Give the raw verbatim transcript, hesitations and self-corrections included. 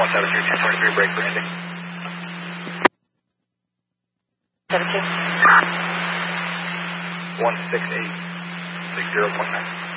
one seven two, ten twenty-three, break for ending. seven two. one six eight, six zero point nine.